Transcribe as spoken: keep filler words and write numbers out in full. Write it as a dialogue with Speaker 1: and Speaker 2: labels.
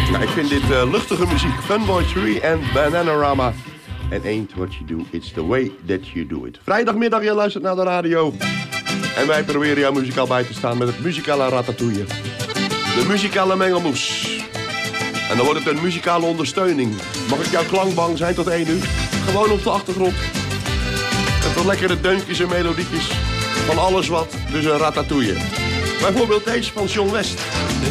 Speaker 1: Nou, ik vind dit uh, luchtige muziek. Funboy Three en Bananarama. En Ain't What You Do, It's The Way That You Do It. Vrijdagmiddag, je luistert naar de radio. En wij proberen jou muzikaal bij te staan met het muzikale ratatouille. De muzikale mengelmoes. En dan wordt het een muzikale ondersteuning. Mag ik jouw klankbang zijn tot één uur? Gewoon op de achtergrond. En tot lekkere deuntjes en melodietjes. Van alles wat, dus een ratatouille. Bijvoorbeeld deze van John West.